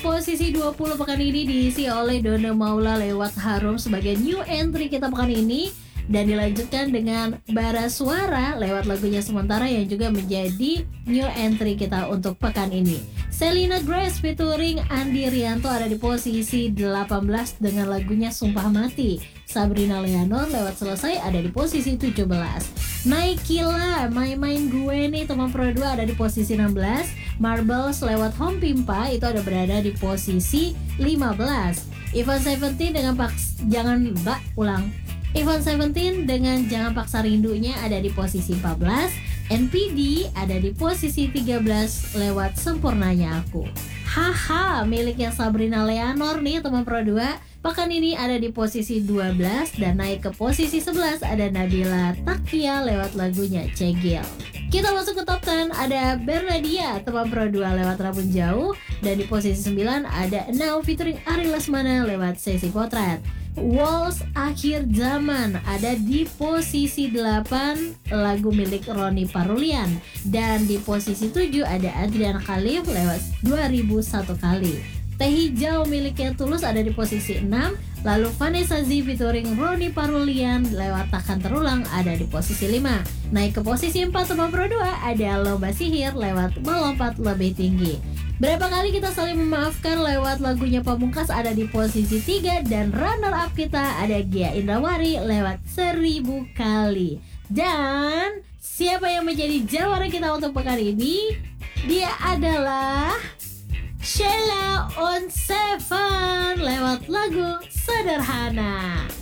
Posisi 20 pekan ini diisi oleh Donna Maula lewat Harum sebagai new entry kita pekan ini. Dan dilanjutkan dengan Bara Suara lewat lagunya Sementara yang juga menjadi new entry kita untuk pekan ini. Selena Grace featuring Andi Rianto ada di posisi 18 dengan lagunya Sumpah Mati. Sabrina Leonor lewat Selesai ada di posisi 17. Naikila, Main Gue nih teman Pro 2 ada di posisi 16. Marbles lewat Home Pimpa itu ada berada di posisi 15. Ivan Seventeen dengan Ivan Seventeen dengan Jangan Paksa Rindunya ada di posisi 14. NPD ada di posisi 13 lewat Sempurnanya Aku. Haha, miliknya Sabrina Leonor nih teman Pro 2. Pekan ini ada di posisi 12 dan naik ke posisi 11 ada Nabila Takia lewat lagunya Cegil. Kita masuk ke top 10, ada Bernadia teman Pro 2 lewat Rabun Jauh. Dan di posisi 9 ada Now featuring Ari Lesmana lewat Sesi Potret. Walls Akhir Zaman ada di posisi 8 lagu milik Roni Parulian. Dan di posisi 7 ada Adriana Khalif lewat 2001 Kali. Teh Hijau miliknya Tulus ada di posisi 6. Lalu Vanessa Z featuring Roni Parulian lewat Takkan Terulang ada di posisi 5. Naik ke posisi 4 teman Pro 2 ada Lomba Sihir lewat Melompat Lebih Tinggi. Berapa kali kita saling memaafkan lewat lagunya Pamungkas ada di posisi 3. Dan runner up kita ada Gia Indrawari lewat 1000 Kali. Dan siapa yang menjadi jawara kita untuk pekan ini? Dia adalah Sheila on 7 lewat lagu Sederhana.